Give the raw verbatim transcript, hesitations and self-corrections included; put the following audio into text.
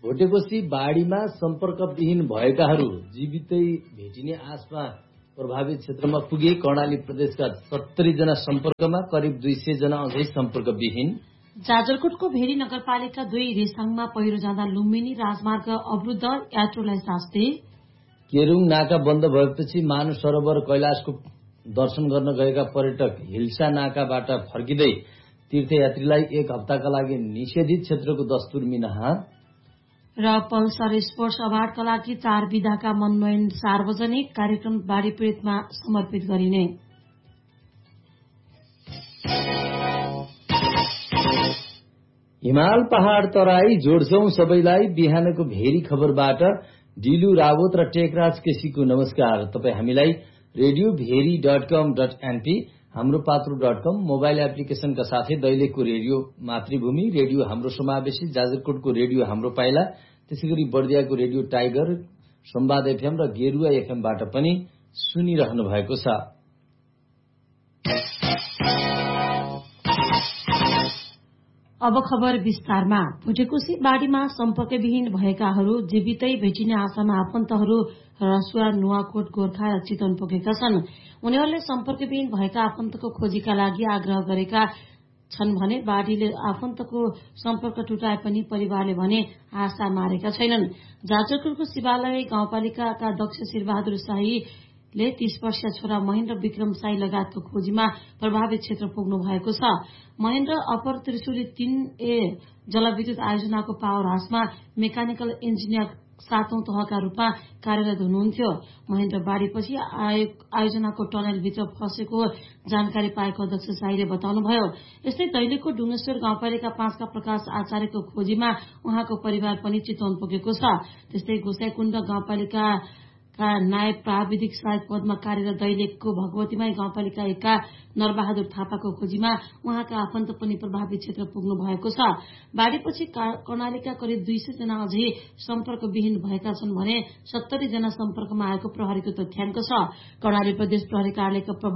भोटेकोशी बाढीमा सम्पर्कविहीन भएकाहरू जीवितै भेटिने आशमा प्रभावित क्षेत्रमा पुगे। कर्णाली प्रदेशका सत्तरी जना सम्पर्कमा, करिब दुई सय जना अझै सम्पर्कविहीन। जाजरकोटको भेरी नगरपालिका दुई रेसाङमा पहिरो जाँदा लुम्बिनी राजमार्ग अवरुद्ध, यात्रुलाई शास्ति। केरुङ नाका बन्द भएपछि मानव सरोवर कैलाशको दर्शन गर्न गएका पर्यटक हिल्सा नाकाबाट फर्किँदै तीर्थयात्रीलाई एक हप्ताका लागि निषेधित क्षेत्रको दस्तुर मिनाहा। र पल्सर स्पोर्ट्स अवार्डका लागि चार विधाका मनोनयन सार्वजनिक, कार्यक्रम बाढी पीड़ितमा समर्पित गरिने। हिमाल पहाड़ तराई जोड्छौं सबैलाई। बिहानको भेरी खबरबाट डिलु रावत र टेकराज केसीको नमस्कार। तपाई हामीलाई रेडियो भेरी डट कम डट एनपी, हाम्रो पात्रो डट कम मोबाइल एप्लिकेशनका साथै दैलेखको रेडियो मातृभूमि, रेडियो हाम्रो समावेशी, जाजरकोटको रेडियो हाम्रो पाइला, त्यसैगरी बर्दियाको रेडियो टाइगर, संवाद एफएम र गेरुवा एफएमबाट पनि सुनिरहनु भएको छ। अब खबर विस्तारमा। भोटेकोशी बाढीमा सम्पर्कविहीन भएकाहरू जीवितै भेटिने आशामा आफन्तहरू रसुवा, नुवाकोट, गोर्खा र चितवन पुगेका छन्। उनीहरूले सम्पर्कविहीन भएका आफन्तको खोजीका लागि आग्रह गरेका छन् भने बाढीले आफन्तको सम्पर्क टुटाए पनि परिवारले भने आशा मारेका छैनन्। जाजरकोटको शिवालय गाउँपालिकाका अध्यक्ष शिरबहादुर शाहीले तीस वर्षीय छोरा महेन्द्र विक्रम शाही लगायतको खोजीमा प्रभावित क्षेत्र पुग्नु भएको छ। महेन्द्र अपर त्रिशुली तीन ए जलविद्युत आयोजनाको पावर हाउसमा मेकानिकल इन्जिनियर सातौं तहका रूपमा कार्यरत हुनुहुन्थ्यो। महेन्द्र बाढीपछि आयोजनाको टनलभित्र फँसेको जानकारी पाएको अध्यक्ष शाहीले बताउनुभयो। यस्तै दैलेखको डुङ्गेश्वर गाउँपालिका पाँचका प्रकाश आचार्यको खोजीमा उहाँको परिवार पनि चितवन पुगेको छ। त्यस्तै गोसाईकुण्ड गाउँपालिका नायब प्राविधिक सहायक पदमा कार्यरत दैलेखको भगवतीमाई गाउँपालिका एकका नरबहादुर थापाको खोजीमा उहाँका आफन्त पनि प्रभावित क्षेत्र पुग्नु भएको छ। बाढीपछि कर्णालीका करिब दुई सय जना अझै सम्पर्कविहीन भएका छन् भने सत्तरी जना सम्पर्कमा आएको प्रहरीको तथ्याङ्क छ। कर्णाली प्रदेश प्रहरी कार्यालयका